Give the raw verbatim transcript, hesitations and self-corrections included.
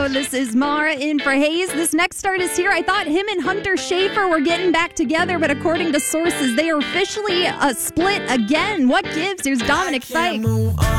This is Mara in for Hayes. This next artist here, I thought him and Hunter Schafer were getting back together, but according to sources, they are officially uh, split again. What gives? Here's Dominic Fike.